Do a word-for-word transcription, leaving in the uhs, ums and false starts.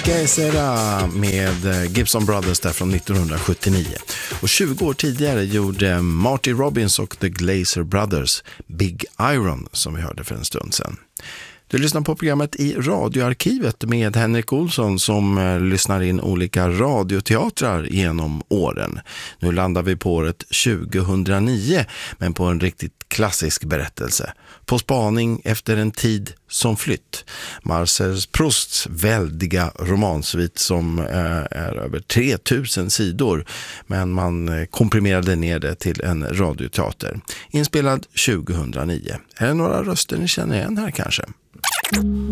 Que sera med Gibson Brothers där från nittonhundrasjuttionio. Och tjugo år tidigare gjorde Marty Robbins och The Glazer Brothers Big Iron som vi hörde för en stund sedan. Du lyssnar på programmet I radioarkivet med Henrik Olsson som eh, lyssnar in olika radioteatrar genom åren. Nu landar vi på året tjugohundranio men på en riktigt klassisk berättelse. På spaning efter en tid som flytt. Marcel Prousts väldiga romansvit som eh, är över tre tusen sidor men man eh, komprimerade ner det till en radioteater. Inspelad tjugohundranio. Är det några röster ni känner igen här kanske?